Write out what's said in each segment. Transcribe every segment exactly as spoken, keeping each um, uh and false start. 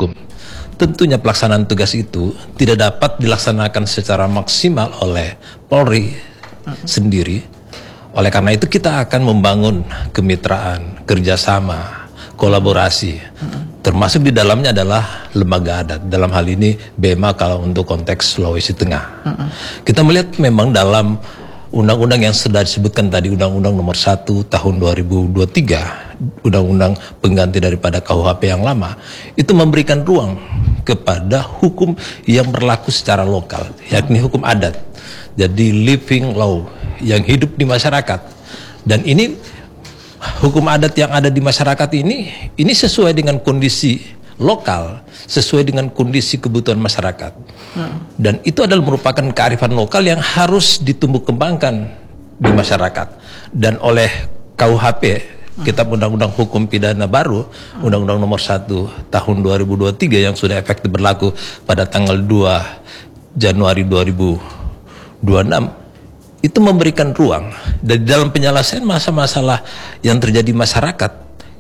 hukum. Tentunya pelaksanaan tugas itu tidak dapat dilaksanakan secara maksimal oleh Polri uh-huh. sendiri. Oleh karena itu kita akan membangun kemitraan, kerjasama, kolaborasi. Uh-huh. Termasuk di dalamnya adalah lembaga adat. Dalam hal ini B M A kalau untuk konteks Sulawesi Tengah. Uh-huh. Kita melihat memang dalam undang-undang yang sudah disebutkan tadi, Undang-Undang Nomor satu Tahun dua ribu dua puluh tiga, undang-undang pengganti daripada K U H P yang lama, itu memberikan ruang kepada hukum yang berlaku secara lokal, yakni hukum adat. Jadi living law yang hidup di masyarakat. Dan ini hukum adat yang ada di masyarakat ini, ini sesuai dengan kondisi lokal, sesuai dengan kondisi kebutuhan masyarakat. Hmm. Dan itu adalah merupakan kearifan lokal yang harus ditumbuh kembangkan di masyarakat. Dan oleh K U H P, Kitab Undang-Undang Hukum Pidana baru, Undang-Undang Nomor satu Tahun dua ribu dua puluh tiga yang sudah efektif berlaku pada tanggal dua Januari dua ribu dua puluh enam, itu memberikan ruang dari dalam penyelesaian masalah-masalah yang terjadi masyarakat.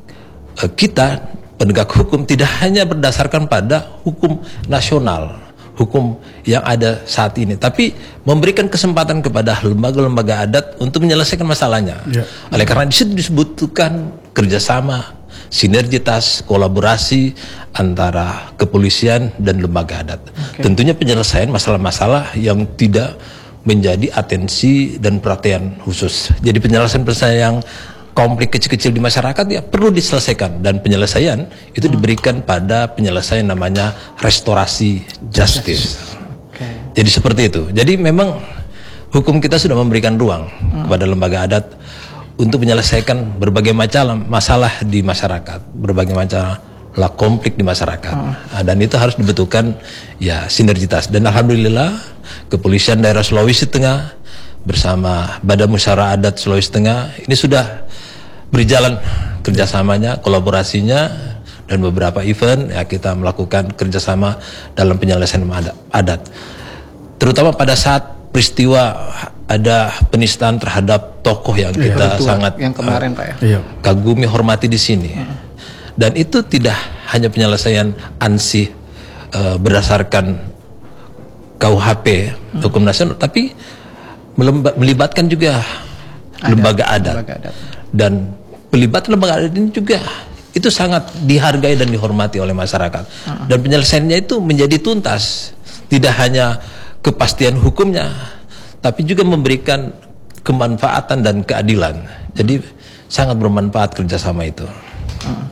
Kita penegak hukum tidak hanya berdasarkan pada hukum nasional, hukum yang ada saat ini, tapi memberikan kesempatan kepada lembaga-lembaga adat untuk menyelesaikan masalahnya. Ya. Oleh karena di situ disebutkan kerjasama, sinergitas, kolaborasi antara kepolisian dan lembaga adat. Okay. Tentunya penyelesaian masalah-masalah yang tidak menjadi atensi dan perhatian khusus. Jadi penyelesaian-penyelesaian yang konflik kecil-kecil di masyarakat ya perlu diselesaikan, dan penyelesaian itu hmm. diberikan pada penyelesaian namanya restorasi justice. Okay. Jadi seperti itu. Jadi memang hukum kita sudah memberikan ruang hmm. kepada lembaga adat untuk menyelesaikan berbagai macam masalah di masyarakat, berbagai macam lah konflik di masyarakat. Hmm. Dan itu harus dibentukkan ya sinergitas. Dan alhamdulillah Kepolisian Daerah Sulawesi Tengah bersama Badan Musyawarah Adat Sulawesi Tengah ini sudah berjalan kerjasamanya, kolaborasinya, dan beberapa event ya kita melakukan kerjasama dalam penyelesaian adat. Terutama pada saat peristiwa ada penistaan terhadap tokoh yang kita iya, sangat yang kemarin, uh, Pak, ya? kagumi, hormati di sini. Hmm. Dan itu tidak hanya penyelesaian ansih uh, berdasarkan K U H P hmm. hukum nasional, tapi melibatkan juga adat, lembaga adat. Lembaga adat. Dan pelibatan lembaga adat ini juga itu sangat dihargai dan dihormati oleh masyarakat. Hmm. Dan penyelesaiannya itu menjadi tuntas, tidak hanya kepastian hukumnya, tapi juga memberikan kemanfaatan dan keadilan. Jadi sangat bermanfaat kerjasama itu. Hmm.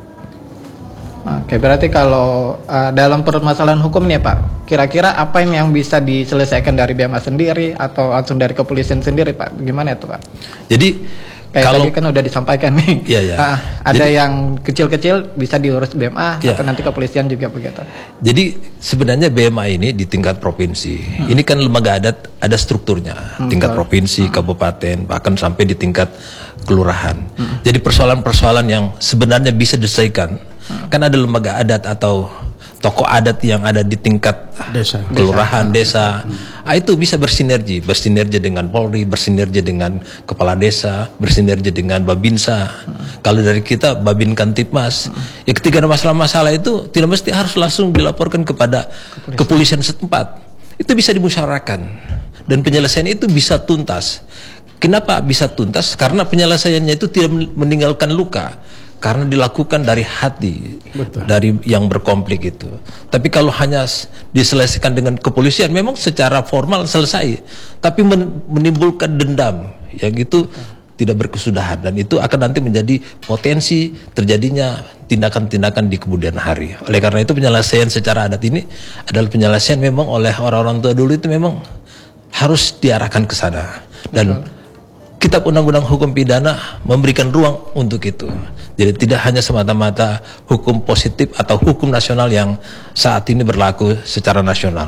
Oke, berarti kalau uh, dalam permasalahan hukum nih Pak, kira-kira apa yang bisa diselesaikan dari B M A sendiri atau langsung dari kepolisian sendiri Pak? Gimana itu Pak? Jadi kayak kalau tadi kan udah disampaikan nih, iya, iya. Uh, ada jadi, yang kecil-kecil bisa diurus B M A iya. atau nanti kepolisian juga begitu. Jadi sebenarnya B M A ini di tingkat provinsi, hmm. ini kan lembaga adat ada strukturnya, hmm, tingkat betul. provinsi, hmm. kabupaten, bahkan sampai di tingkat kelurahan. Hmm. Jadi persoalan-persoalan yang sebenarnya bisa diselesaikan. Kan ada lembaga adat atau tokoh adat yang ada di tingkat desa, kelurahan, desa, desa. Hmm. Ah, itu bisa bersinergi, bersinergi dengan Polri, bersinergi dengan kepala desa, bersinergi dengan Babinsa. Hmm. Kalau dari kita Babinkan Tipmas, hmm. ya ketika ada masalah-masalah itu tidak mesti harus langsung dilaporkan kepada kepolisian, kepolisian setempat. Itu bisa dimusyawarahkan dan penyelesaian itu bisa tuntas. Kenapa bisa tuntas? Karena penyelesaiannya itu tidak meninggalkan luka. Karena dilakukan dari hati, betul. Dari yang berkonflik itu. Tapi kalau hanya diselesaikan dengan kepolisian, memang secara formal selesai, tapi menimbulkan dendam, yang itu tidak berkesudahan, dan itu akan nanti menjadi potensi terjadinya tindakan-tindakan di kemudian hari. Oleh karena itu penyelesaian secara adat ini adalah penyelesaian memang oleh orang-orang tua dulu itu memang harus diarahkan ke sana. Dan betul. Kitab Undang-Undang Hukum Pidana memberikan ruang untuk itu. Jadi tidak hanya semata-mata hukum positif atau hukum nasional yang saat ini berlaku secara nasional.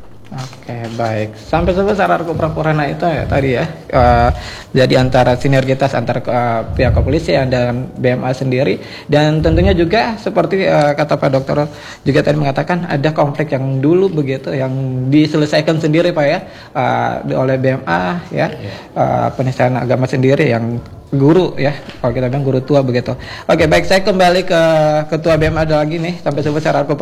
Oke, baik. Sampai sebesar Arkoprapurana itu ya tadi ya. Uh, jadi antara sinergitas antara uh, pihak kepolisian dan B M A sendiri, dan tentunya juga seperti uh, kata Pak Dokter juga tadi mengatakan ada konflik yang dulu begitu yang diselesaikan sendiri Pak ya uh, oleh B M A ya. Uh, penistaan agama sendiri yang guru ya, kalau kita bilang guru tua begitu. Oke, baik, saya kembali ke Ketua B M A lagi nih sampai sebesar Arkoprapurana.